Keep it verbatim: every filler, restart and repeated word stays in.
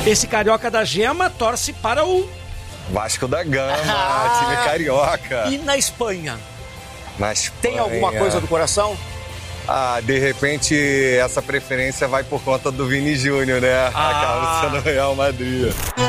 Esse carioca da Gema torce para o Vasco da Gama, time carioca. E na Espanha? Na Espanha. Tem alguma coisa do coração? Ah, de repente essa preferência vai por conta do Vini Júnior, né? Ah. Acaba sendo Real Madrid.